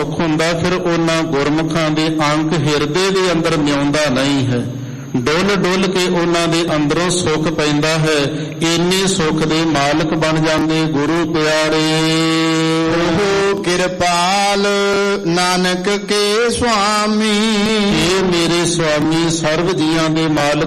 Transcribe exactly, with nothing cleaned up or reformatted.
ਸੁੱਖ ਹੁੰਦਾ, ਫਿਰ ਉਹਨਾਂ ਗੁਰਮੁਖਾਂ ਦੇ ਅੰਕ ਹਿਰਦੇ ਦੇ ਅੰਦਰ ਮਿਆਉਂਦਾ ਨਹੀਂ ਹੈ। ਡੁੱਲ ਡੁੱਲ ਕੇ ਉਹਨਾਂ ਦੇ ਅੰਦਰੋਂ ਸੁੱਖ ਪੈਂਦਾ ਹੈ। ਇੰਨੇ ਸੁੱਖ ਦੇ ਮਾਲਕ ਬਣ ਜਾਂਦੇ ਗੁਰੂ ਪਿਆਰੇ। ਉਹ ਕਿਰਪਾਲ ਨਾਨਕ ਕੇ ਸੁਆਮੀ, ਇਹ ਮੇਰੇ ਸੁਆਮੀ ਸਰਬ ਜੀਆਂ ਦੇ ਮਾਲਕ